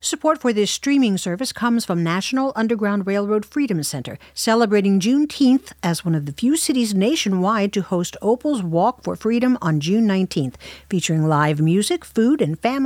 Support for this streaming service comes from National Underground Railroad Freedom Center, celebrating Juneteenth as one of the few cities nationwide to host Opal's Walk for Freedom on June 19th, featuring live music, food, and family